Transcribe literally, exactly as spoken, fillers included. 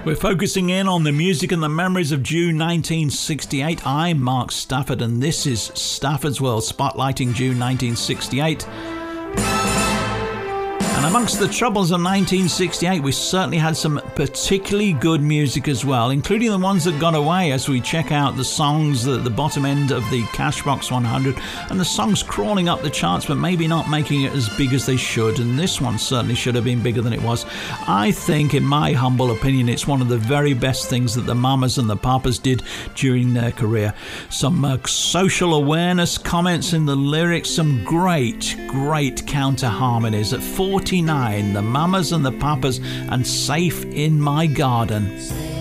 We're focusing in on the music and the memories of June nineteen sixty-eight. I'm Mark Stafford, and this is Stafford's World, spotlighting June nineteen sixty-eight. And amongst the troubles of nineteen sixty-eight, we certainly had some particularly good music as well, including the ones that got away as we check out the songs at the bottom end of the Cashbox one hundred, and the songs crawling up the charts but maybe not making it as big as they should, and this one certainly should have been bigger than it was. I think, in my humble opinion, it's one of the very best things that the Mamas and the Papas did during their career. Some uh, social awareness comments in the lyrics, some great, great counter harmonies. At forty-nine, the Mamas and the Papas and Safe in My Garden.